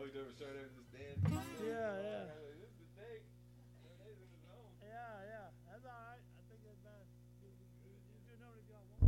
looked over, started having this dead. Yeah. This is the thing. Yeah, that's all right. I think that's bad. You do know if y'all want.